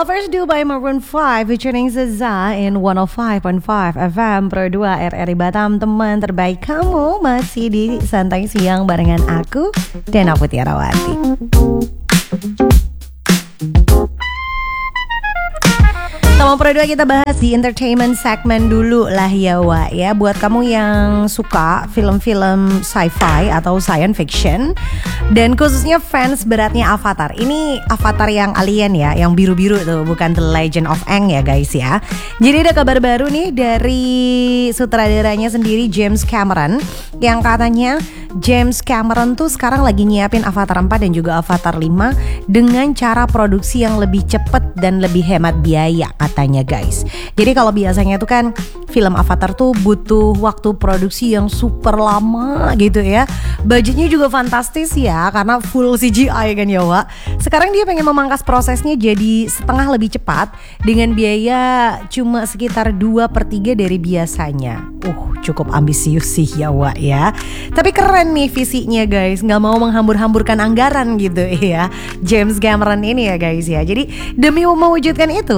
Lovers Do by Maroon 5 featuring Zeza in 105.5 FM Pro 2 RRI Batam. Teman terbaik kamu masih di Santai Siang barengan aku Dena Putiarawati. Sama Pro 2 kita bahas di entertainment segmen dulu lah ya Wak ya. Buat kamu yang suka film-film sci-fi atau science fiction dan khususnya fans beratnya Avatar. Ini Avatar yang alien ya, yang biru-biru tuh, bukan The Legend of Aang ya guys ya. Jadi ada kabar baru nih dari sutradaranya sendiri James Cameron, yang katanya James Cameron tuh sekarang lagi nyiapin Avatar 4 dan juga Avatar 5 dengan cara produksi yang lebih cepat dan lebih hemat biaya katanya guys. Jadi kalau biasanya tuh kan film Avatar tuh butuh waktu produksi yang super lama gitu ya. Budgetnya juga fantastis ya karena full CGI kan ya Wak. Sekarang dia pengen memangkas prosesnya jadi setengah lebih cepat dengan biaya cuma sekitar 2/3 dari biasanya. Cukup ambisius sih ya Wak ya. Tapi keren nih visinya guys, gak mau menghambur-hamburkan anggaran gitu ya James Cameron ini ya guys ya. Jadi demi mewujudkan itu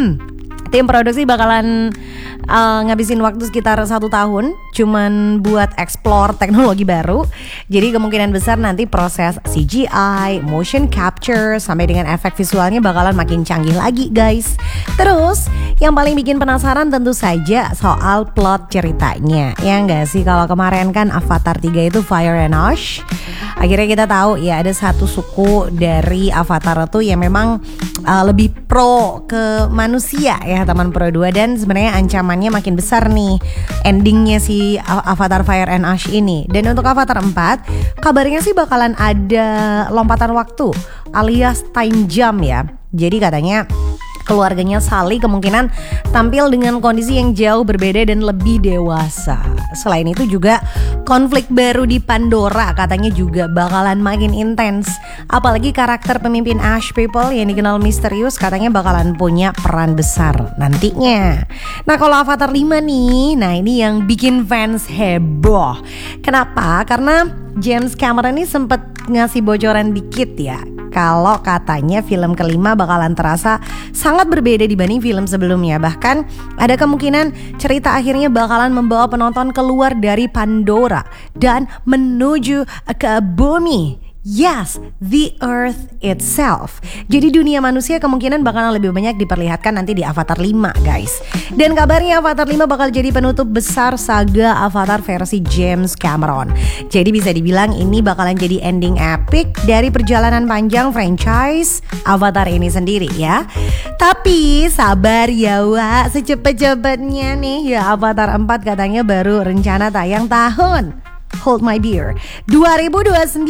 tim produksi bakalan ngabisin waktu sekitar 1 tahun cuman buat explore teknologi baru. Jadi kemungkinan besar nanti proses CGI, motion capture sampai dengan efek visualnya bakalan makin canggih lagi guys. Terus yang paling bikin penasaran tentu saja soal plot ceritanya. Ya enggak sih, kalau kemarin kan Avatar 3 itu Fire and Ash. Akhirnya kita tahu ya ada satu suku dari Avatar itu yang memang lebih pro ke manusia ya teman Pro 2, dan sebenarnya ancamannya makin besar nih endingnya si Avatar Fire and Ash ini. Dan untuk Avatar 4 kabarnya sih bakalan ada lompatan waktu alias time jump ya. Jadi katanya keluarganya Sally kemungkinan tampil dengan kondisi yang jauh berbeda dan lebih dewasa. Selain itu juga konflik baru di Pandora katanya juga bakalan makin intens. Apalagi karakter pemimpin Ash People yang dikenal misterius katanya bakalan punya peran besar nantinya. Nah kalau Avatar 5 nih, nah ini yang bikin fans heboh. Kenapa? Karena James Cameron ini sempat ngasih bocoran dikit ya, kalau katanya film kelima bakalan terasa sangat berbeda dibanding film sebelumnya. Bahkan ada kemungkinan cerita akhirnya bakalan membawa penonton keluar dari Pandora dan menuju ke bumi. Yes, the earth itself. Jadi dunia manusia kemungkinan bakalan lebih banyak diperlihatkan nanti di Avatar 5 guys. Dan kabarnya Avatar 5 bakal jadi penutup besar saga Avatar versi James Cameron. Jadi bisa dibilang ini bakalan jadi ending epic dari perjalanan panjang franchise Avatar ini sendiri ya. Tapi sabar ya Wak, secepat-cepatnya nih ya Avatar 4 katanya baru rencana tayang tahun, hold my beer, 2029.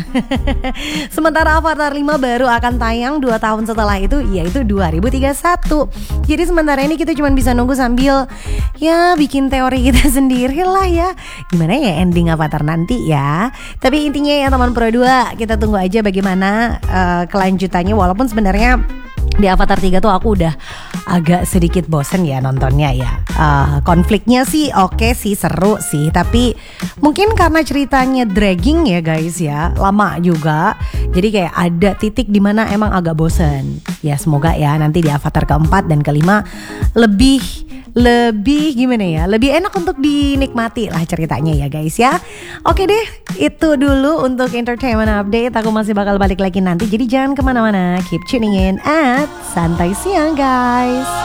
Sementara Avatar 5 baru akan tayang 2 tahun setelah itu, yaitu 2031. Jadi sementara ini kita cuma bisa nunggu sambil ya bikin teori kita sendiri lah ya, gimana ya ending Avatar nanti ya. Tapi intinya ya teman Pro 2, kita tunggu aja bagaimana kelanjutannya. Walaupun sebenarnya di Avatar 3 tuh aku udah agak sedikit bosen ya nontonnya ya. Konfliknya sih oke sih, seru sih, tapi mungkin karena ceritanya dragging ya guys ya, lama juga. Jadi kayak ada titik dimana emang agak bosen. Ya semoga ya nanti di Avatar keempat dan kelima lebih gimana ya, lebih enak untuk dinikmati lah ceritanya ya guys ya. Oke deh, itu dulu untuk entertainment update. Aku masih bakal balik lagi nanti, jadi jangan kemana-mana. Keep tuning in at Santai Siang guys.